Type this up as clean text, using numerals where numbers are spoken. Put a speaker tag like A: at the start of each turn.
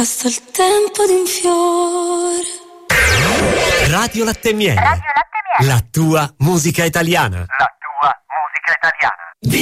A: basta il tempo di un fiore.
B: Radio Latte e Miele. La tua musica italiana.
C: Latte